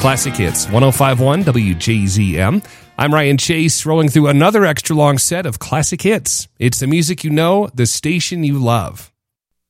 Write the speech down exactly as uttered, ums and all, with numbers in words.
Classic Hits, one oh five point one W J Z M. I'm Ryan Chase, rolling through another extra long set of classic hits. It's the music you know, the station you love.